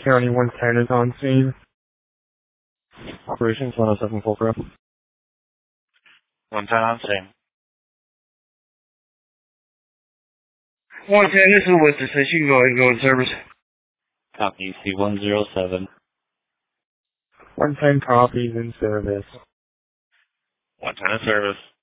County 110 is on scene. Operations 107 Fulcrum. 110 on scene. 110, this is Worcester. So you can go ahead and go in service. Copy C107. 110 copies in service. 110 in service.